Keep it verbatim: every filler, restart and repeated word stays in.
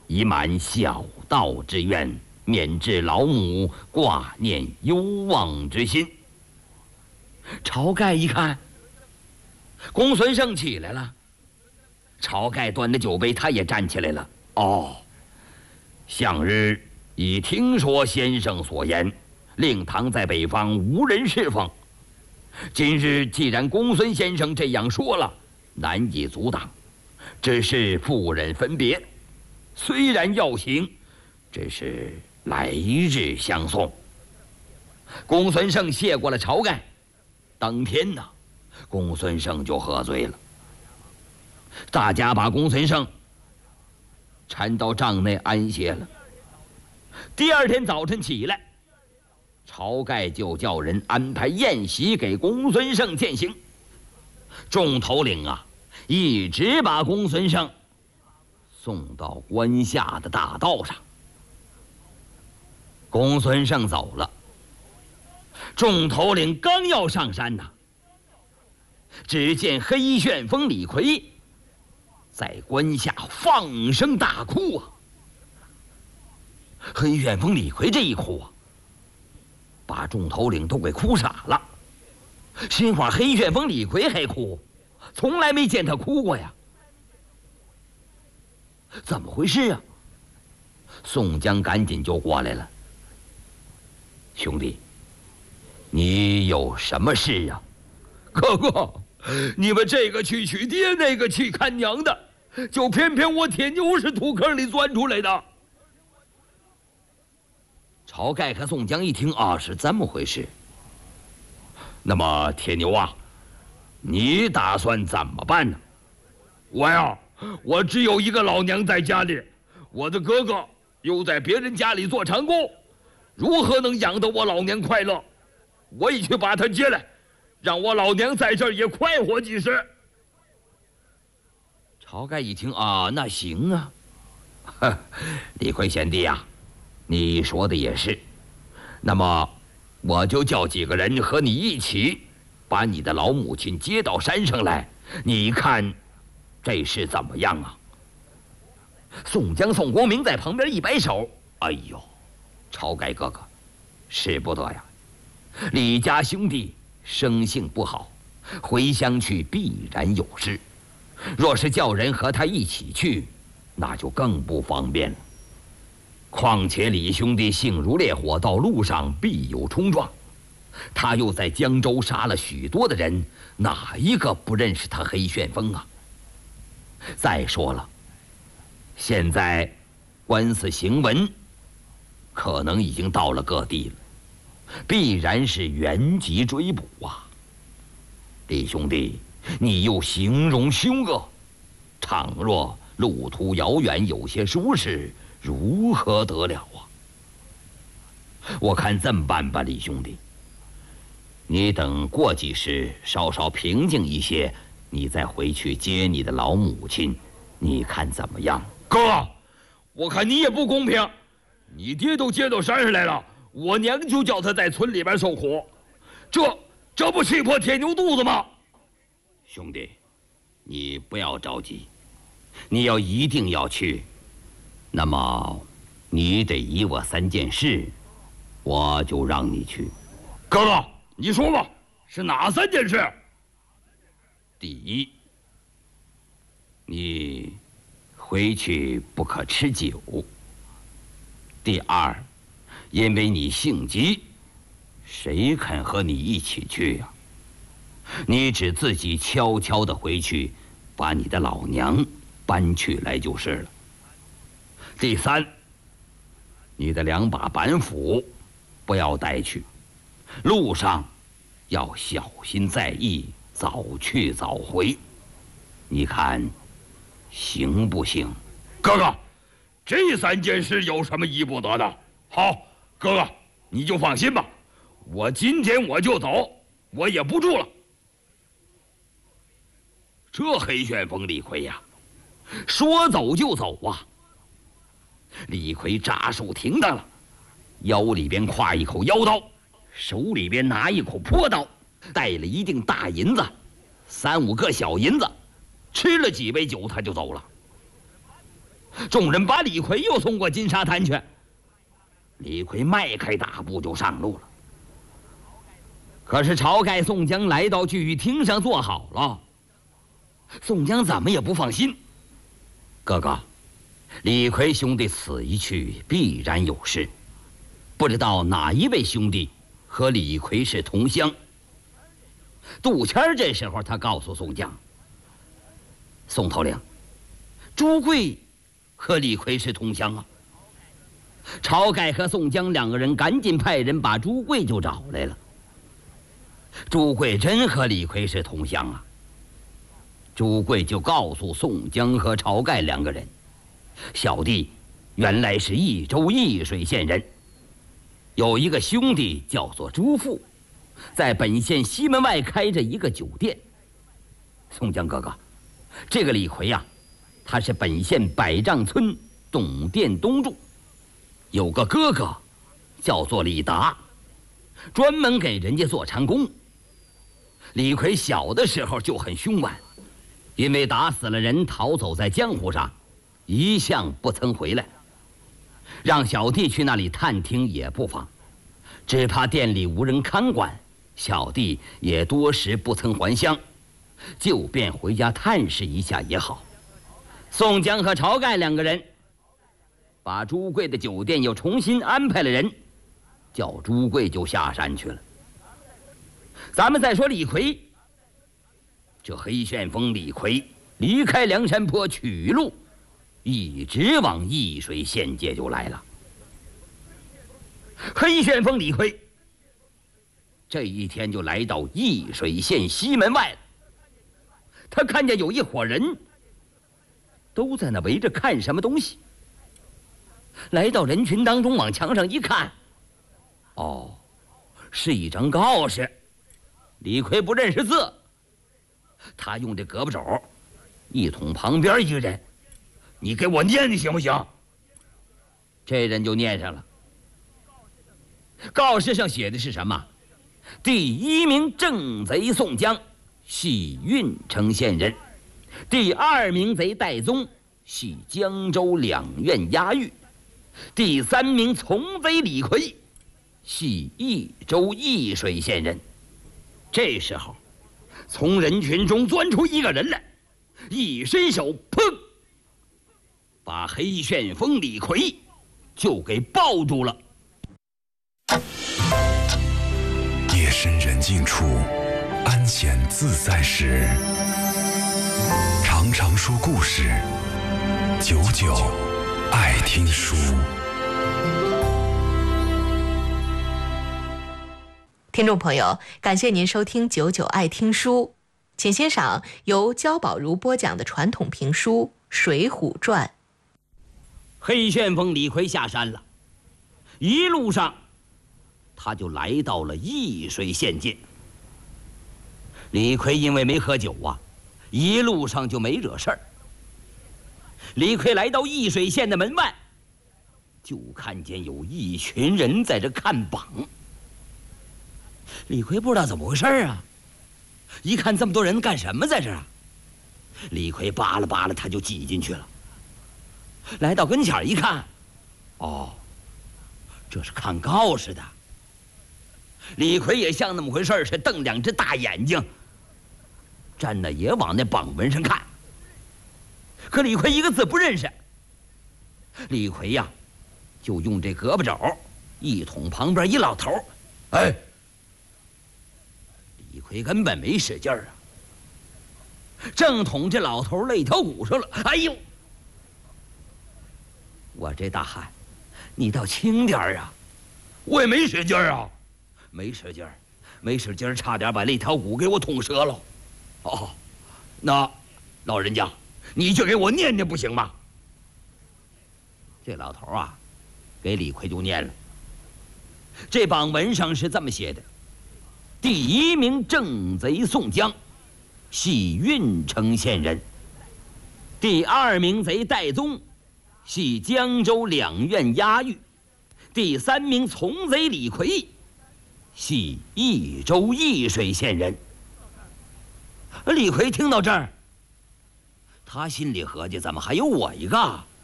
以满小道之愿，免致老母挂念忧望之心。晁盖一看，公孙胜起来了。晁盖端着酒杯，他也站起来了。哦，向日已听说先生所言，令堂在北方无人侍奉。今日既然公孙先生这样说了，难以阻挡。只是妇人分别，虽然要行，只是来日相送。公孙胜谢过了晁盖。当天呢，公孙胜就喝醉了。大家把公孙胜搀到帐内安歇了。第二天早晨起来，晁盖就叫人安排宴席给公孙胜饯行。众头领啊，一直把公孙胜送到关下的大道上。公孙胜走了，众头领刚要上山呐，只见黑旋风李逵在关下放声大哭啊！黑旋风李逵这一哭啊，把众头领都给哭傻了。心话黑旋风李逵还哭，从来没见他哭过呀，怎么回事啊？宋江赶紧就过来了。兄弟，你有什么事啊？ 哥哥，你们这个去娶爹，那个去看娘的，就偏偏我铁牛是土坑里钻出来的。 晁盖和宋江一听啊，是这么回事。那么铁牛啊，你打算怎么办呢？ 我呀，我只有一个老娘在家里，我的哥哥又在别人家里做长工，如何能养得我老娘快乐？我已去把他接来，让我老娘在这儿也快活几时。 晁盖一听啊，那行啊。呵，李逵贤弟呀，你说的也是。那么我就叫几个人和你一起把你的老母亲接到山上来，你看这是怎么样啊？宋江、宋光明在旁边一摆手，哎呦，晁盖哥哥，使不得呀！李家兄弟生性不好，回乡去必然有事。若是叫人和他一起去，那就更不方便了。况且李兄弟性如烈火，到路上必有冲撞。他又在江州杀了许多的人，哪一个不认识他黑旋风啊？再说了，现在官司行文可能已经到了各地了，必然是原籍追捕啊！李兄弟，你又形容凶恶，倘若路途遥远，有些疏失，如何得了啊？我看这么办吧，李兄弟，你等过几时稍稍平静一些，你再回去接你的老母亲，你看怎么样？ 哥，我看你也不公平，你爹都接到山上来了，我娘就叫他在村里边受苦，这这不气破铁牛肚子吗？ 兄弟，你不要着急，你要一定要去，那么你得依我三件事，我就让你去。 哥哥，你说吧，是哪三件事？ 第一，你回去不可吃酒。第二，因为你性急，谁肯和你一起去呀？你只自己悄悄地回去，把你的老娘搬去来就是了。第三，你的两把板斧不要带去，路上要小心在意，早去早回。你看行不行？ 哥哥，这三件事有什么依不得的？好，哥哥你就放心吧，我今天我就走，我也不住了。 这黑旋风李逵呀，说走就走啊！李逵扎树停当了，腰里边挎一口腰刀，手里边拿一口朴刀，带了一锭大银子，三五个小银子，吃了几杯酒他就走了。 众人把李逵又送过金沙滩去。李逵迈开大步就上路了。可是晁盖、宋江来到聚义厅上坐好了，宋江怎么也不放心。哥哥，李逵兄弟此一去必然有事，不知道哪一位兄弟和李逵是同乡。杜谦这时候他告诉宋江：“宋头领，朱贵和李逵是同乡啊。”晁盖和宋江两个人赶紧派人把朱贵就找来了。朱贵真和李逵是同乡啊。朱贵就告诉宋江和晁盖两个人：“小弟原来是益州益水县人，有一个兄弟叫做朱富，在本县西门外开着一个酒店。宋江哥哥，这个李逵呀、啊，他是本县百丈村董店东住，有个哥哥叫做李达，专门给人家做长工。李逵小的时候就很凶顽，因为打死了人逃走在江湖上，一向不曾回来。让小弟去那里探听也不妨，只怕店里无人看管，小弟也多时不曾还乡，就便回家探视一下也好。”宋江和晁盖两个人把朱贵的酒店又重新安排了人，叫朱贵就下山去了。咱们再说李逵，这黑旋风李逵离开梁山坡取路，一直往易水县界就来了。黑旋风李逵这一天就来到易水县西门外了。他看见有一伙人都在那围着看什么东西，来到人群当中，往墙上一看，哦，是一张告示。李逵不认识字，他用这胳膊肘一捅旁边一个人：“你给我念念行不行？”这人就念上了。告示上写的是什么？第一名正贼宋江，系郓城县人；第二名贼戴宗，系江州两院押狱；第三名从贼李逵，系益州益水县人。这时候，从人群中钻出一个人来，一伸手，砰，把黑旋风李逵就给抱住了。 夜深人静处，安闲自在时，常常说故事，久久爱听书。 听众朋友，感谢您收听九九爱听书，请欣赏由焦宝如播讲的传统评书《水浒传》。 黑旋风李逵下山了，一路上他就来到了易水县界。李逵因为没喝酒啊，一路上就没惹事儿。李逵来到易水县的门外，就看见有一群人在这看榜。李逵不知道怎么回事啊，一看这么多人干什么在这儿啊？李逵扒拉扒拉，他就挤进去了。来到跟前一看，哦，这是看告示的。李逵也像那么回事，是瞪两只大眼睛，站那也往那榜文上看。可李逵一个字不认识。李逵呀，就用这胳膊肘一捅旁边一老头，哎。李逵根本没使劲儿啊，正捅这老头肋条骨上了。哎呦！我这大汉，你倒轻点儿啊！我也没使劲儿啊，没使劲儿，没使劲儿，差点把肋条骨给我捅折了。哦，那老人家，你就给我念念不行吗？这老头啊，给李逵就念了。这榜文上是这么写的：第一名正贼宋江，系郓城县人；第二名贼戴宗，系江州两院押狱；第三名从贼李逵，系益州益水县人。李逵听到这儿，他心里合计：怎么还有我一个？